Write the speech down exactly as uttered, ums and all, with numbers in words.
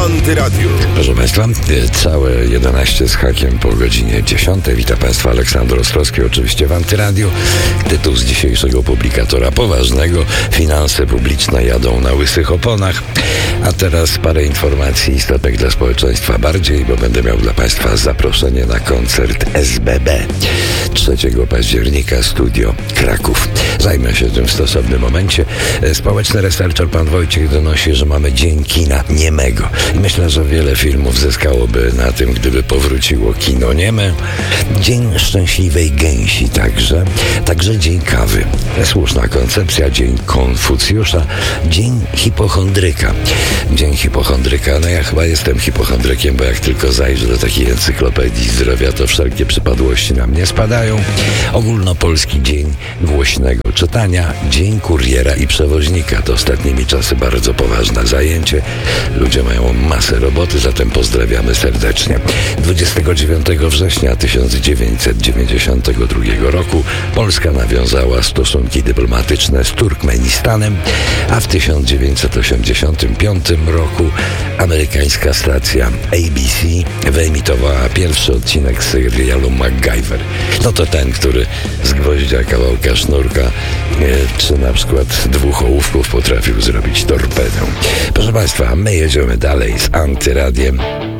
Antyradiu. Proszę Państwa, całe jedenaście z hakiem po godzinie dziesiątej. Witam Państwa, Aleksander Ostrowski, oczywiście w Antyradiu. Tytuł z dzisiejszego publikatora poważnego: finanse publiczne jadą na łysych oponach. A teraz parę informacji istotnych dla społeczeństwa bardziej, bo będę miał dla Państwa zaproszenie na koncert S B B trzeciego października, Studio Kraków. Zajmę się tym w stosownym momencie. Społeczny researcher pan Wojciech donosi, że mamy Dzień Kina Niemego. I myślę, że wiele filmów zyskałoby na tym, gdyby powróciło kino nieme. Dzień Szczęśliwej Gęsi także. Także Dzień Kawy. Słuszna koncepcja. Dzień Konfucjusza. Dzień Hipochondryka. Dzień Hipochondryka. No ja chyba jestem hipochondrykiem, bo jak tylko zajrzę do takiej encyklopedii zdrowia, to wszelkie przypadłości na mnie spadają. Ogólnopolski Dzień Głośnego Czytania. Dzień Kuriera i Przewoźnika. To ostatnimi czasy bardzo poważne zajęcie. Ludzie mają masę roboty, zatem pozdrawiamy serdecznie. dwudziestego dziewiątego września tysiąc dziewięćset dziewięćdziesiątego drugiego roku Polska nawiązała stosunki dyplomatyczne z Turkmenistanem, a w tysiąc dziewięćset osiemdziesiątym piątym roku amerykańska stacja A B C wyemitowała pierwszy odcinek serialu MacGyver. No to ten, który z gwoździa, kawałka sznurka e, czy na przykład dwóch ołówków potrafił zrobić torpedę. Proszę Państwa, my jedziemy dalej z Antyradiem.